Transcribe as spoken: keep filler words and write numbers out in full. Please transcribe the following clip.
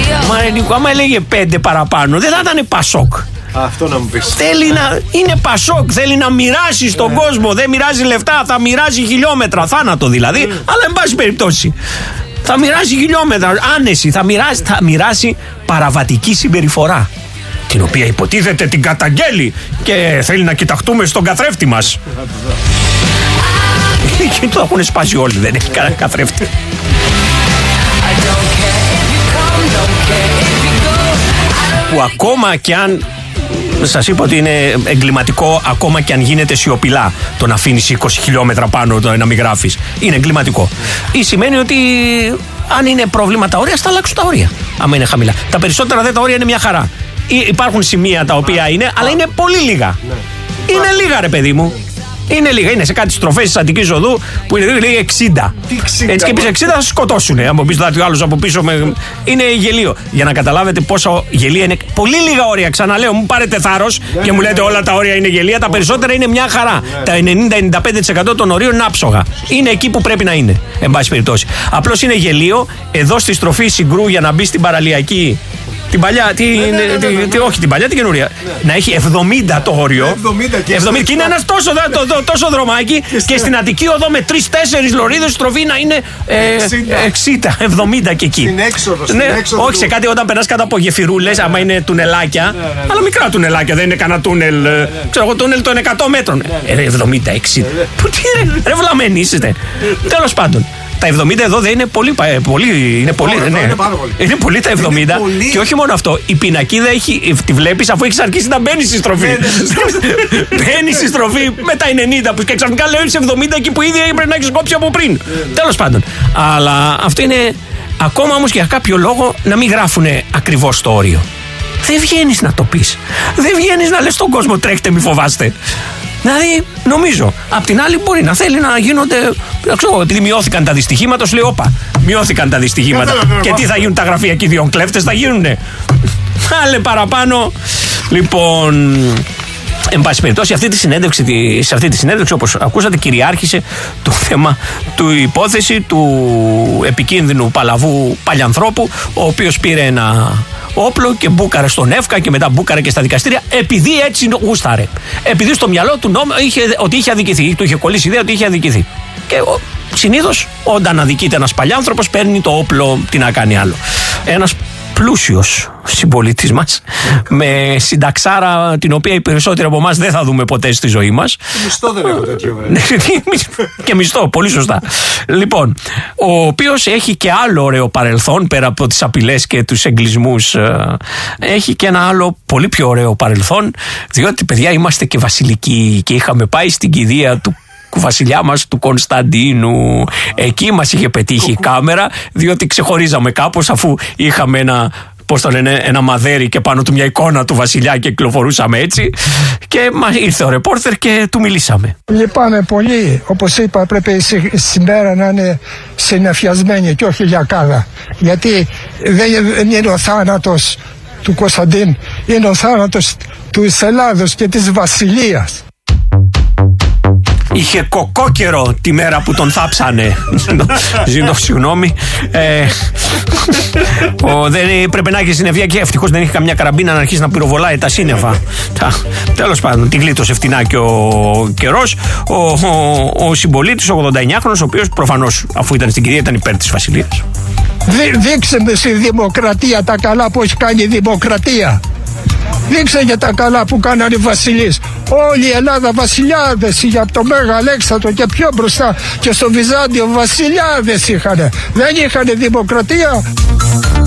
Μα Νίκο, άμα έλεγε πέντε παραπάνω, δεν θα ήταν Πασόκ. Αυτό να μου πεις. Θέλει να είναι Πασόκ, θέλει να μοιράσει στον yeah. κόσμο. Δεν μοιράζει λεφτά, θα μοιράζει χιλιόμετρα. Θάνατο δηλαδή, mm. αλλά εν πάση περιπτώσει. Θα μοιράζει χιλιόμετρα, άνεση, θα μοιράσει, θα μοιράσει παραβατική συμπεριφορά. Την οποία υποτίθεται την καταγγέλει και θέλει να κοιταχτούμε στον καθρέφτη μας. Και το έχουν σπάσει όλοι, δεν έχει κανένα καθρέφτη. Που ακόμα κι αν σας είπα ότι είναι εγκληματικό, ακόμα κι αν γίνεται σιωπηλά το να αφήνεις είκοσι χιλιόμετρα πάνω, το να μην γράφεις, είναι εγκληματικό. Ή σημαίνει ότι αν είναι πρόβλημα τα όρια, θα αλλάξουν τα όρια. Άμα είναι χαμηλά. Τα περισσότερα δε τα όρια είναι μια χαρά. Υπάρχουν σημεία τα οποία είναι, αλλά είναι πολύ λίγα. Είναι λίγα, ρε παιδί μου. Είναι λίγα. Είναι σε κάτι στροφές της Αττικής Οδού που είναι λίγα εξήντα. Έτσι και πεις εξήντα θα σκοτώσουν. Αν πεις δάτι ο άλλος από πίσω με... είναι γελίο. Για να καταλάβετε πόσο γελία είναι. Πολύ λίγα όρια. Ξαναλέω, μου πάρετε θάρρος και μου λέτε όλα τα όρια είναι γελία. Τα περισσότερα είναι μια χαρά. Τα ενενήντα με ενενήντα πέντε τοις εκατό των ορίων είναι άψογα. Είναι εκεί που πρέπει να είναι. Εν πάση περιπτώσει. Απλώς είναι γελίο εδώ στη στροφή Συγκρού για να μπει στην παραλιακή. Την παλιά, τι, ναι, ναι, ναι, ναι, ναι, ναι. όχι την παλιά, την καινούρια. Ναι. Να έχει εβδομήντα το όριο. εβδομήντα και, εβδομήντα, και είναι ένα τόσο, το, το, τόσο δρομάκι. Και, και στην Αττική Οδό με τρεις-τέσσερις λωρίδες στροφή να είναι ε, εξήντα, εβδομήντα και εκεί. Στην έξοδο, στην ναι, έξοδο όχι του... σε κάτι όταν περνάς κάτω από γεφυρούλες, ναι, άμα είναι τουνελάκια. Ναι, ναι, ναι. Αλλά μικρά τουνελάκια, δεν είναι κανένα τούνελ. Ναι, ναι. Ξέρω εγώ, τούνελ των εκατό μέτρων. Ναι, ναι. Ε, εβδομήντα, εξήντα. Ναι. Πού τι είναι, ρε βλαμμένοι είστε. Τέλος πάντων. Τα εβδομήντα εδώ δεν είναι πολύ. πολύ, είναι, πολύ ναι. είναι, πολύ. είναι πολύ τα εβδομήντα. Πολύ... Και όχι μόνο αυτό. Η πινακίδα έχει, τη βλέπεις αφού έχεις αρχίσει να μπαίνεις στη στροφή. Μπαίνεις στη στροφή με τα ενενήντα που και ξαφνικά λέω εβδομήντα εκεί που ήδη έπρεπε να έχεις κόψει από πριν. Τέλος πάντων. Αλλά αυτό είναι ακόμα όμως για κάποιο λόγο να μην γράφουν ακριβώς το όριο. Δεν βγαίνεις να το πεις. Δεν βγαίνεις να λες στον κόσμο τρέχτε, μη φοβάστε. Δηλαδή, νομίζω, απ' την άλλη μπορεί να θέλει να γίνονται. Ξέρω, επειδή μειώθηκαν τα δυστυχήματα, σου λέει: όπα, μειώθηκαν τα δυστυχήματα. Και τι θα γίνουν τα γραφειακοί διονκλέφτες, θα γίνουνε. Άλλε παραπάνω. Λοιπόν, εν πάση περιπτώσει, αυτή τη συνέντευξη, σε αυτή τη συνέντευξη, όπως ακούσατε, κυριάρχησε το θέμα του υπόθεση του επικίνδυνου παλαβού παλιανθρώπου, ο οποίος πήρε ένα όπλο και μπούκαρε στον ΕΦΚΑ και μετά μπούκαρε και στα δικαστήρια, επειδή έτσι γούσταρε. Επειδή στο μυαλό του νόμου είχε, ότι είχε αδικηθεί, του είχε κολλήσει ιδέα ότι είχε αδικηθεί. Και συνήθως, όταν αδικείται ένας παλιάνθρωπος, παίρνει το όπλο, τι να κάνει άλλο. Ένας πλούσιος συμπολίτης μας, με συνταξάρα την οποία οι περισσότεροι από εμάς δεν θα δούμε ποτέ στη ζωή μας. Και μισθό δεν έχω τέτοιο. Και μισθό, πολύ σωστά. Λοιπόν, ο οποίος έχει και άλλο ωραίο παρελθόν, πέρα από τις απειλές και τους εγκλισμούς, έχει και ένα άλλο πολύ πιο ωραίο παρελθόν, διότι παιδιά είμαστε και βασιλικοί και είχαμε πάει στην κηδεία του βασιλιά μας, του Κωνσταντίνου. Εκεί μας είχε πετύχει η κάμερα, διότι ξεχωρίζαμε κάπως αφού είχαμε ένα, πώς το λένε, ένα μαδέρι και πάνω του μια εικόνα του βασιλιά και κυκλοφορούσαμε έτσι. Και μας ήρθε ο ρεπόρτερ και του μιλήσαμε. Λυπάμαι πολύ. Όπως είπα, πρέπει σήμερα να είναι συνεφιασμένοι και όχι λιακάδα. Γιατί δεν είναι ο θάνατος του Κωνσταντίν, είναι ο θάνατος της Ελλάδος και της Βασιλείας. Είχε κοκόκερο τη μέρα που τον θάψανε. Ζήτω συγγνώμη. Ε, ο, δεν πρέπει να έχει συννεφιά και ευτυχώς δεν είχε καμιά καραμπίνα να αρχίσει να πυροβολάει τα σύννεφα. Τέλος πάντων, την γλίτωσε φτηνά και ο καιρός. Ο, ο, ο συμπολίτης, ο ογδονταεννιάχρονος, ο οποίος προφανώς αφού ήταν στην κηδεία ήταν υπέρ της Βασιλείας. Δείξε με στη δημοκρατία τα καλά που έχει κάνει η δημοκρατία. Δείξε για τα καλά που κάνανε οι βασιλείς. Όλη η Ελλάδα βασιλιάδες είχε, από το Μέγα Αλέξανδρο και πιο μπροστά και στο Βυζάντιο βασιλιάδες είχανε. Δεν είχανε δημοκρατία.